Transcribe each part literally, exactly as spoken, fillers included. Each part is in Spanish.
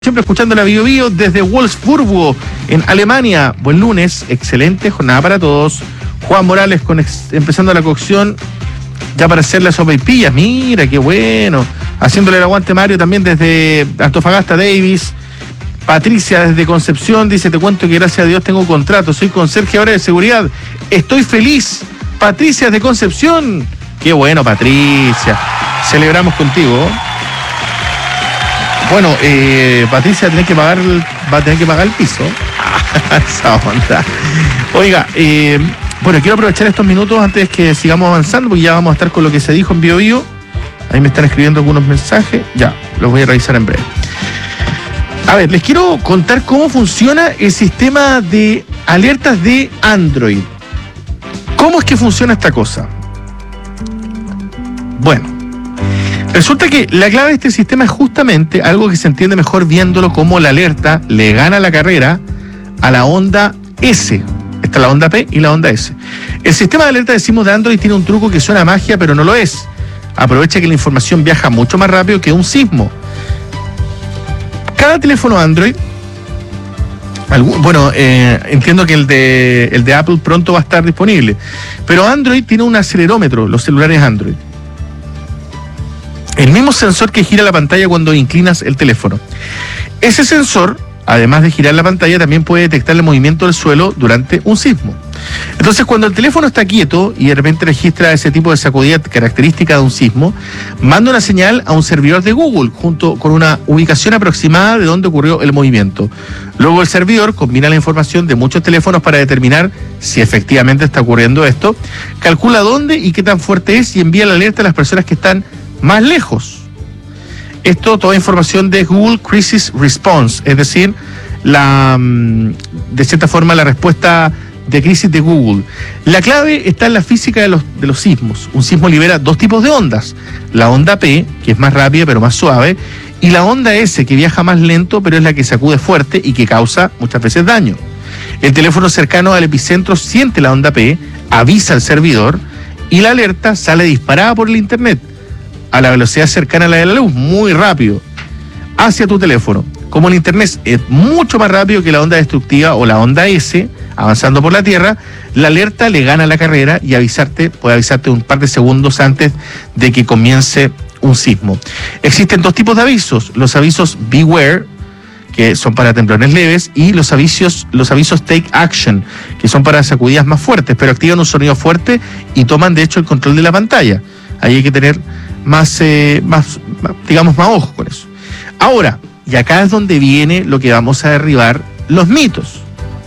Siempre escuchando la Bio Bio desde Wolfsburgo, en Alemania. Buen lunes, excelente jornada para todos. Juan Morales con ex, empezando la cocción ya para hacer las sopaipillas. Mira, qué bueno. Haciéndole el aguante Mario también desde Antofagasta, Davis. Patricia desde Concepción dice, te cuento que gracias a Dios tengo contrato. Soy conserje ahora de seguridad. Estoy feliz. Patricia de Concepción. Qué bueno, Patricia. Celebramos contigo. Bueno, eh, Patricia tiene que pagar, va a tener que pagar el piso. Esa onda. Oiga, eh, bueno, quiero aprovechar estos minutos antes que sigamos avanzando, porque ya vamos a estar con lo que se dijo en Bio Bio. Ahí me están escribiendo algunos mensajes. Ya, los voy a revisar en breve. A ver, les quiero contar cómo funciona el sistema de alertas de Android. ¿Cómo es que funciona esta cosa? Bueno. Resulta que la clave de este sistema es justamente algo que se entiende mejor viéndolo como la alerta le gana la carrera a la onda S. Está la onda P y la onda S. El sistema de alerta, decimos, de Android tiene un truco que suena a magia, pero no lo es. Aprovecha que la información viaja mucho más rápido que un sismo. Cada teléfono Android, bueno, eh, entiendo que el de, el de Apple pronto va a estar disponible, pero Android tiene un acelerómetro, los celulares Android. El mismo sensor que gira la pantalla cuando inclinas el teléfono. Ese sensor, además de girar la pantalla, también puede detectar el movimiento del suelo durante un sismo. Entonces, cuando el teléfono está quieto y de repente registra ese tipo de sacudida característica de un sismo, manda una señal a un servidor de Google junto con una ubicación aproximada de dónde ocurrió el movimiento. Luego el servidor combina la información de muchos teléfonos para determinar si efectivamente está ocurriendo esto, calcula dónde y qué tan fuerte es y envía la alerta a las personas que están más lejos. Esto, toda información de Google Crisis Response, es decir, la de cierta forma la respuesta de crisis de Google. La clave está en la física de los, de los sismos. Un sismo libera dos tipos de ondas. La onda P, que es más rápida pero más suave, y la onda S, que viaja más lento pero es la que sacude fuerte y que causa muchas veces daño. El teléfono cercano al epicentro siente la onda P, avisa al servidor y la alerta sale disparada por el internet a la velocidad cercana a la de la luz, muy rápido, hacia tu teléfono. Como el internet es mucho más rápido que la onda destructiva o la onda S, avanzando por la Tierra, la alerta le gana la carrera y avisarte, puede avisarte un par de segundos antes de que comience un sismo. Existen dos tipos de avisos, los avisos Beware, que son para temblores leves, y los avisos, los avisos Take Action, que son para sacudidas más fuertes, pero activan un sonido fuerte y toman de hecho el control de la pantalla. Ahí hay que tener más, eh, más, digamos, más ojo con eso. Ahora, y acá es donde viene lo que vamos a derribar, los mitos.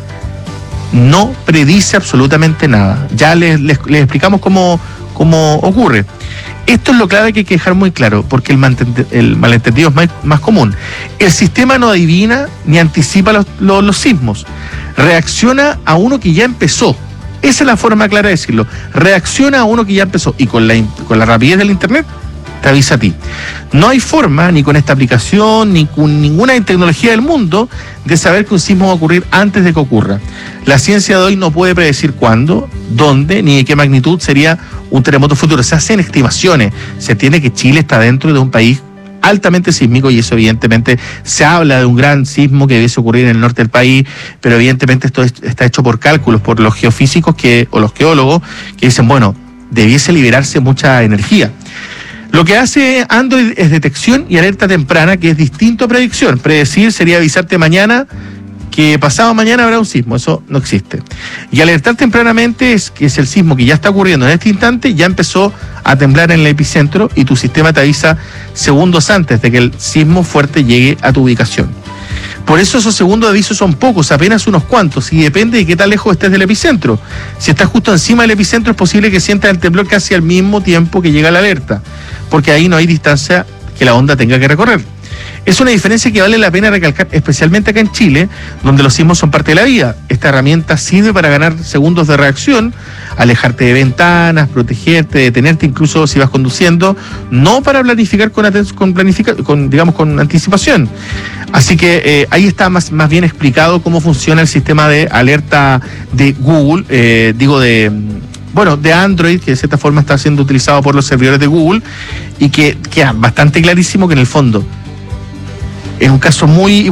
No predice absolutamente nada. Ya les, les, les explicamos cómo, cómo ocurre. Esto es lo clave que hay que dejar muy claro, porque el, mantente, el malentendido es más, más común. El sistema no adivina ni anticipa los, los, los sismos. Reacciona a uno que ya empezó. Esa es la forma clara de decirlo. Reacciona a uno que ya empezó y con la, con la rapidez del internet te avisa a ti. No hay forma, ni con esta aplicación, ni con ninguna tecnología del mundo, de saber que un sismo va a ocurrir antes de que ocurra. La ciencia de hoy no puede predecir cuándo, dónde, ni de qué magnitud sería un terremoto futuro. Se hacen estimaciones. Se entiende que Chile está dentro de un país altamente sísmico y eso evidentemente se habla de un gran sismo que debiese ocurrir en el norte del país, pero evidentemente esto es, está hecho por cálculos, por los geofísicos que, o los geólogos que dicen, bueno, debiese liberarse mucha energía. Lo que hace Android es detección y alerta temprana, que es distinto a predicción. Predecir sería avisarte mañana que pasado mañana habrá un sismo, eso no existe. Y alertar tempranamente es que es el sismo que ya está ocurriendo en este instante, ya empezó a temblar en el epicentro y tu sistema te avisa segundos antes de que el sismo fuerte llegue a tu ubicación. Por eso esos segundos de aviso son pocos, apenas unos cuantos, y depende de qué tan lejos estés del epicentro. Si estás justo encima del epicentro es posible que sientas el temblor casi al mismo tiempo que llega la alerta, porque ahí no hay distancia que la onda tenga que recorrer. Es una diferencia que vale la pena recalcar, especialmente acá en Chile, donde los sismos son parte de la vida. Esta herramienta sirve para ganar segundos de reacción, alejarte de ventanas, protegerte, detenerte incluso si vas conduciendo, no para planificar con, con, planifica, con digamos, con anticipación. Así que eh, ahí está más, más bien explicado cómo funciona el sistema de alerta de Google, eh, digo de... bueno, de Android, que de cierta forma está siendo utilizado por los servidores de Google y que queda bastante clarísimo que en el fondo es un caso muy